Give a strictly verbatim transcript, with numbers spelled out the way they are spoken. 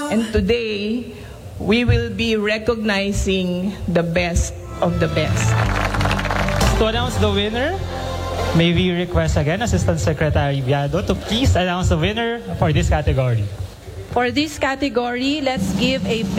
And today, we will be recognizing the best of the best. To announce the winner, may we request again Assistant Secretary Viado to please announce the winner for this category. For this category, let's give a